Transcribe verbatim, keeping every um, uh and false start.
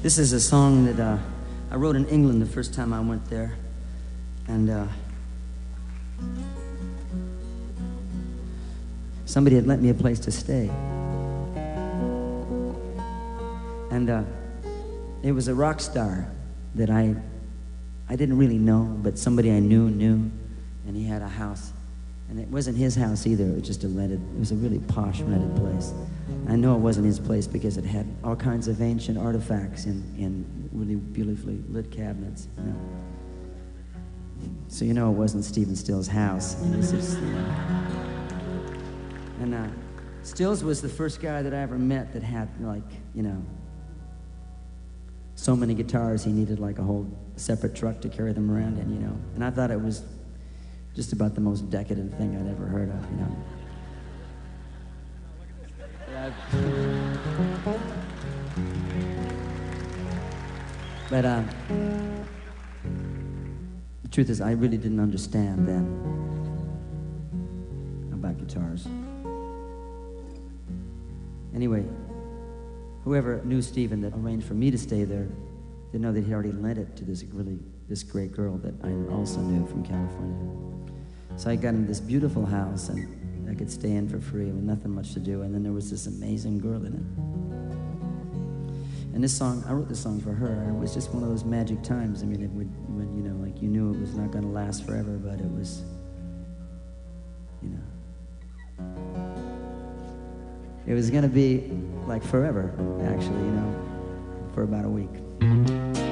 This is a song that uh, I wrote in England the first time I went there. And uh, somebody had lent me a place to stay. And uh, it was a rock star that I, I didn't really know, but somebody I knew knew. And he had a house. And it wasn't his house either, it was just a rented, it was a really posh rented place. I know it wasn't his place because it had all kinds of ancient artifacts in, in really beautifully lit cabinets, you know. So you know it wasn't Stephen Stills' house. It was just, you know. And uh, Stills was the first guy that I ever met that had, like, you know, so many guitars he needed like a whole separate truck to carry them around in, you know. And I thought it was just about the most decadent thing I'd ever heard of, you know. But uh, the truth is, I really didn't understand then about guitars. Anyway, whoever knew Stephen that arranged for me to stay there didn't know that he already lent it to this really this great girl that I also knew from California. So I got in this beautiful house, and I could stay in for free with nothing much to do, and then there was this amazing girl in it. And this song, I wrote this song for her, and it was just one of those magic times. I mean, it would, when, you know, like you knew it was not going to last forever, but it was, you know, it was going to be like forever, actually, you know, for about a week.